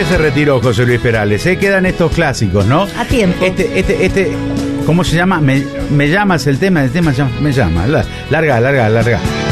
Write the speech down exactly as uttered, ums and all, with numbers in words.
se retiró José Luis Perales, ¿eh? Quedan estos clásicos, ¿no? A tiempo. Este, este, este, ¿cómo se llama? Me, me llamas el tema, el tema se llama, me llama. Larga, larga, larga.